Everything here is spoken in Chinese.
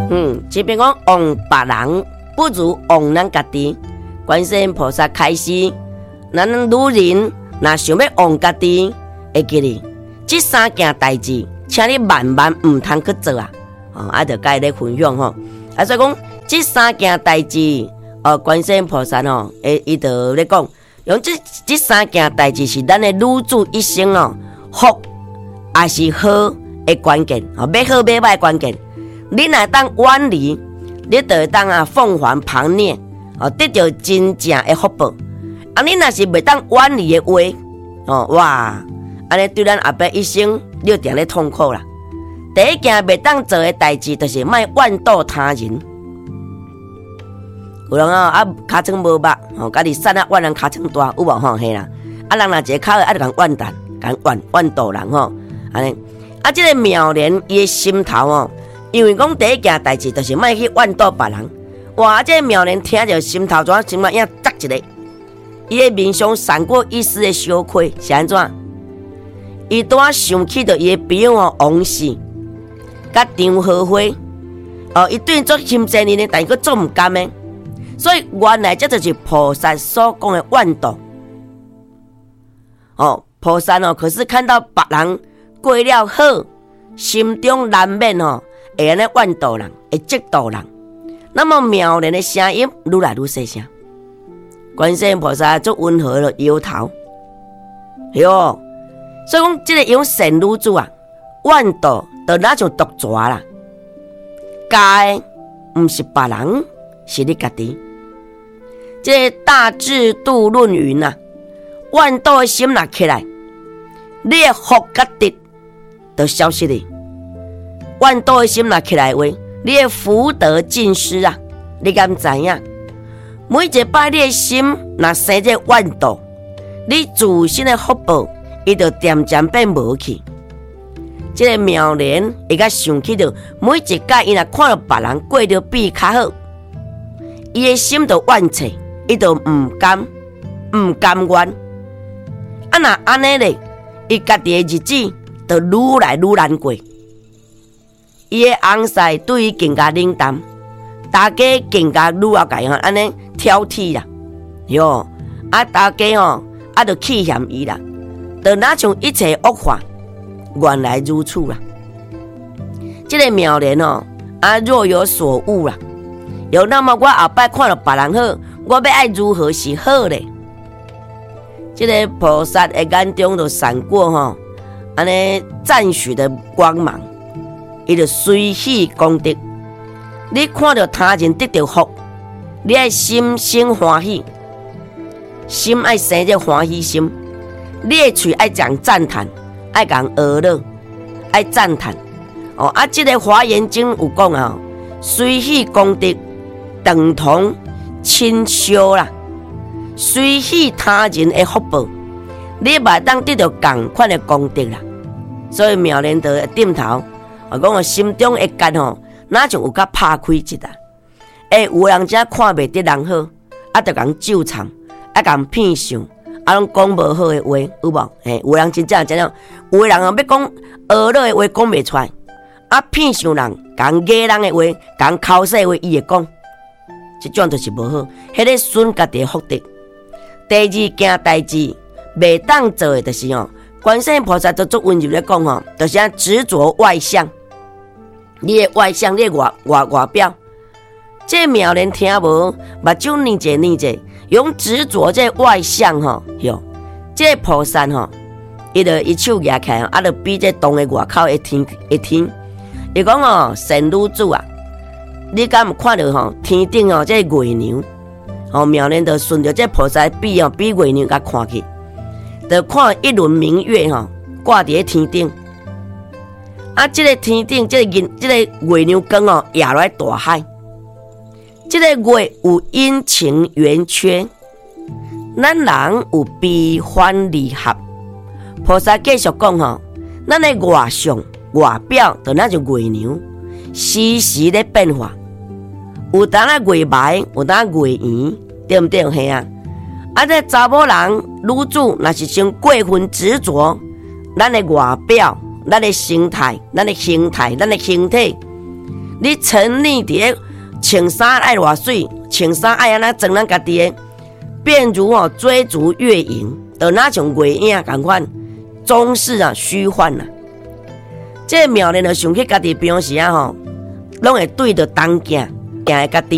即边讲忘别人不如忘咱家己。观世音菩萨开示，咱女人若想要忘家己，会记哩，这三件代志，请你万万唔通去做啊！就甲伊咧分享吼。所以讲这三件代志，观世音菩萨伊就咧讲，用这三件代志是咱的女子一生福也是好的关键，要好要歹的关键。你若当远离，你就会当凤凰旁涅，得到真正的福报。你若是袂当远离的话，哇，安尼对咱后辈一生你就定咧痛苦啦。第一件袂当做的代志，就是莫怨妒他人。有人尻川无肉，家己瘦怨人尻川大，有无嘿啦？人若一个口就共怨叹，共怨妒人安尼。这个妙莲伊的心头因为讲第一件代志就是莫去怨妒别人。哇！这个妙莲听着心头怎么样扎一个？伊的面上闪过一丝的羞愧，是安怎？伊拄想起着伊的朋友王氏，甲张和花，伊对做心善人的，但是佫做唔甘的，所以原来这就是菩萨所讲的怨妒。菩萨可是看到别人过了好，心中难免会安尼怨妒人，会嫉妒人。那么妙莲的声音愈来愈细声，观世音菩萨足温和的摇头，哟。所以讲，这个用善女子怨妒就那像毒蛇啦。加的不是别人，是你家己。这个大智度论云怨妒的心若起来，你的福甲德就消失了。怨妒的心若起来话，你的福德尽失啊！你敢知影？每一摆你的心若生这怨妒，你自身的福报。伊就渐渐变无去。这个妙莲会甲想起着每一届伊若看到别人过得比较好，伊的心就怨切，伊就唔甘愿。若安尼咧，伊家己的日子就愈来愈难过。伊的翁婿对伊更加冷淡，大家更加愈要甲伊安尼挑剔啦，哟，大家就气嫌伊啦。就那像一切恶化，原来如此啦。这个妙莲若有所悟啦，有那么我后摆看到别人好，我要爱如何是好咧？这个菩萨的眼中就闪过安尼赞许的光芒，伊就随喜功德。你看到他人得到福，你爱心生欢喜，心爱生这欢喜心。你的嘴爱讲赞叹，爱讲娱乐，爱赞叹。这个华严经有讲随喜功德等同亲修啦，随喜他人的福报，你嘛当得到同款的功德啦。所以妙莲就点头，我讲心中的结哪像有较拍开一下。有人才看袂得人好，就讲咒惨，讲骗相。拢讲无好的话，有无？有人真正这样，有的人要讲娱乐的话讲袂出来，骗上人，讲假人的话，讲口水的话，伊会讲，这种就是无好，迄个损家己的福德。第二件代志袂当做的，就是观世音菩萨都足温柔咧讲就是执着外相，你的外相，你的外表，这妙莲听无，目睭凝者。用执着这外相哟，这菩萨伊就一手举起来，就比这洞的外口会天。伊讲善女子你敢有看到天顶这月娘？妙莲就顺着这菩萨比月娘甲看去，就看一轮明月挂伫天顶。这个天顶这个月亮光压落来大海。这个月有阴晴圆缺，咱人有悲欢离合。菩萨继续讲咱的外相外表就那就月娘，时时咧变化，有当啊月白，有当月圆，对不对？嘿啊！这查某人女子若是先过分执着，咱的外表、咱的形态、咱的形体， 你沉溺伫咧穿衫爱偌水，穿衫爱安那装咱家己的，便如追逐月影，就那像月影共款，终是虚幻啊。这妙莲就想起家己平时拢会对着东行，行的家己。